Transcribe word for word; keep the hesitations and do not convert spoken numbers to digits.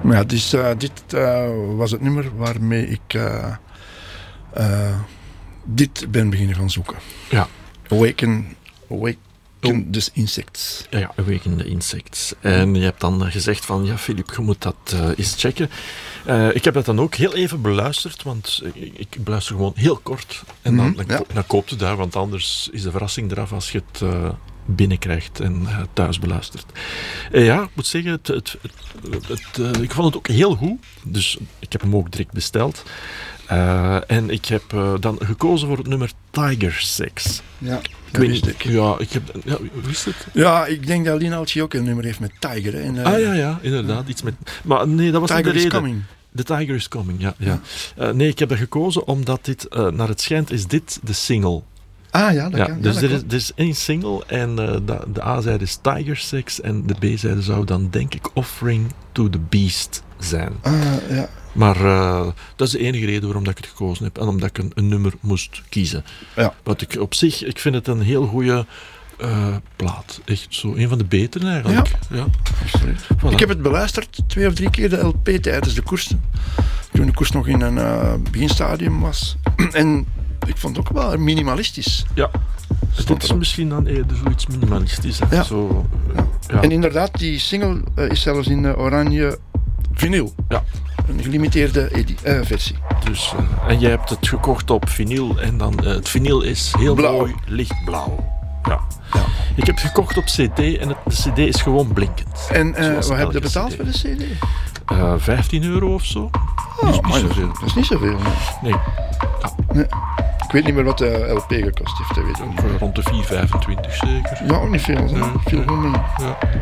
Maar ja, dus, uh, dit uh, was het nummer waarmee ik uh, uh, dit ben beginnen gaan zoeken. Ja. Awaken, Awaken oh. the Insects. Ja, ja, Awaken the Insects. En je hebt dan gezegd van, ja Filip, je moet dat uh, eens checken. Uh, ik heb dat dan ook heel even beluisterd, want ik, ik beluister gewoon heel kort. En dan, mm-hmm, dan, ja. dan koopt het daar, want anders is de verrassing eraf als je het uh, binnenkrijgt en uh, thuis beluistert. Uh, ja, ik moet zeggen, het, het, het, het, uh, ik vond het ook heel goed. Dus ik heb hem ook direct besteld. Uh, en ik heb uh, dan gekozen voor het nummer Tiger Sex. Ja, dat wist ik. Ja, ik heb... Ja, wist het? Ja, ik denk dat Lina Alci ook een nummer heeft met Tiger. Hè, en, uh, ah ja, ja, inderdaad. Iets met... Maar nee, dat was Tiger niet de is reden. Coming. The Tiger is Coming, ja. ja. ja. Uh, nee, ik heb dat gekozen omdat dit, uh, naar het schijnt, is dit de single. Ah ja, dat ja, kan. Dus ja, er, dat is, er is één single en uh, de, de A-zijde is Tiger Sex en de B-zijde zou dan, denk ik, Offering to the Beast zijn. Ah, ja. Maar uh, dat is de enige reden waarom dat ik het gekozen heb en omdat ik een, een nummer moest kiezen. Ja. Wat ik op zich, ik vind het een heel goede uh, plaat. Echt zo, een van de betere eigenlijk. Ja, ja. absoluut. Voilà. Ik heb het beluisterd twee of drie keer, de L P, tijdens de koers. Toen de koers nog in een uh, beginstadium was. En ik vond het ook wel minimalistisch. Ja. Het is misschien dan eerder zoiets minimalistisch. Ja. Zo, ja. Ja. En inderdaad, die single uh, is zelfs in uh, oranje vinyl. Ja. Een gelimiteerde edi- uh, versie. Dus, uh, en jij hebt het gekocht op vinyl en dan uh, het vinyl is heel blauw. mooi lichtblauw. Ja. Ja. Ik heb het gekocht op C D en het, de C D is gewoon blinkend. En uh, wat heb je betaald C D. voor de C D? Uh, vijftien euro of zo. Oh, dat is niet maar zoveel. dat is niet zoveel. Nee. Nee. Ja. nee. Ik weet niet meer wat de L P gekost heeft. Dat weet ik niet. Rond de vier vijfentwintig zeker. Ja, ook niet veel. Hè? Nee, veel nee. gewoon mee. Ja.